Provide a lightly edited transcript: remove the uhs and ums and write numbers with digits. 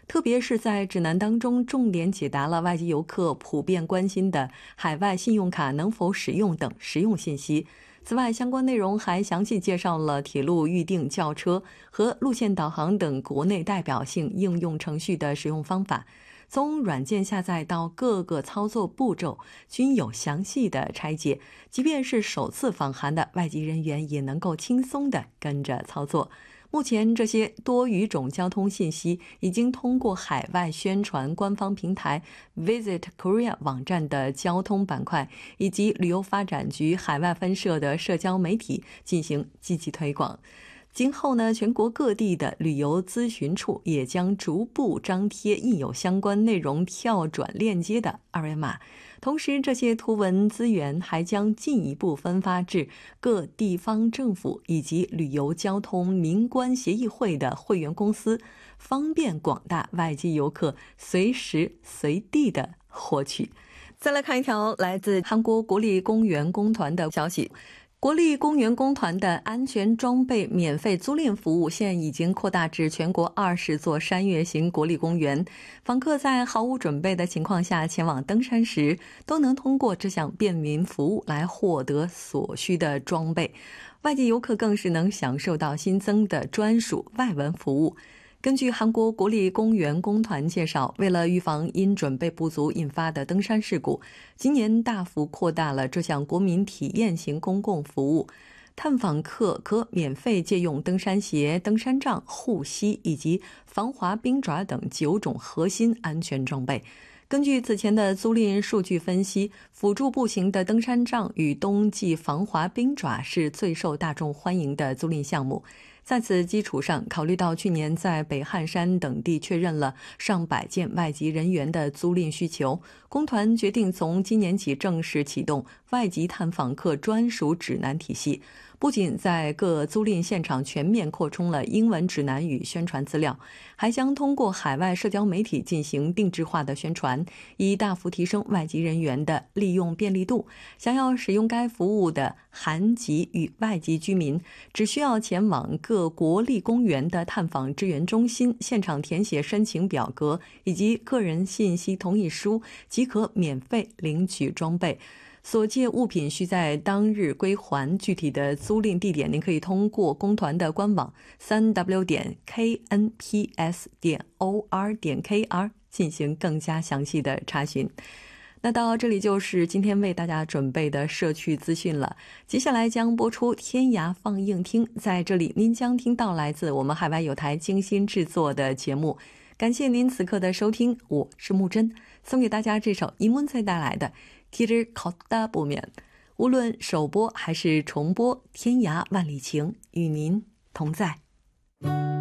特别是在指南当中重点解答了外籍游客普遍关心的海外信用卡能否使用等实用信息。此外，相关内容还详细介绍了铁路预订、叫车和路线导航等国内代表性应用程序的使用方法。从软件下载到各个操作步骤均有详细的拆解，即便是首次访韩的外籍人员也能够轻松地跟着操作。目前这些多语种交通信息已经通过海外宣传官方平台 Visit Korea 网站的交通板块以及旅游发展局海外分社的社交媒体进行积极推广。今后呢，全国各地的旅游咨询处也将逐步张贴印有相关内容跳转链接的二维码，同时这些图文资源还将进一步分发至各地方政府以及旅游交通民关协议会的会员公司，方便广大外籍游客随时随地的获取。再来看一条来自韩国国立公园工团的消息。国立公园工团的安全装备免费租赁服务现已经扩大至全国20座山岳型国立公园，访客在毫无准备的情况下前往登山时，都能通过这项便民服务来获得所需的装备。外籍游客更是能享受到新增的专属外文服务。根据韩国国立公园工团介绍，为了预防因准备不足引发的登山事故，今年大幅扩大了这项国民体验型公共服务。探访客可免费借用登山鞋、登山杖、护膝以及防滑冰爪等9种核心安全装备。根据此前的租赁数据分析，辅助步行的登山杖与冬季防滑冰爪是最受大众欢迎的租赁项目。在此基础上，考虑到去年在北汉山等地确认了上百件外籍人员的租赁需求，工团决定从今年起正式启动外籍探访客专属指南体系。不仅在各租赁现场全面扩充了英文指南与宣传资料，还将通过海外社交媒体进行定制化的宣传，以大幅提升外籍人员的利用便利度。想要使用该服务的韩籍与外籍居民，只需要前往各国立公园的探访支援中心，现场填写申请表格以及个人信息同意书，即可免费领取装备。所借物品需在当日归还，具体的租赁地点您可以通过工团的官网 3w.knps.or.kr 进行更加详细的查询。那到这里就是今天为大家准备的社区资讯了，接下来将播出天涯放映厅，在这里您将听到来自我们海外有台精心制作的节目。感谢您此刻的收听，我是木真，送给大家这首이문세带来的길을 걷다 보면，无论首播还是重播，天涯万里情与您同在。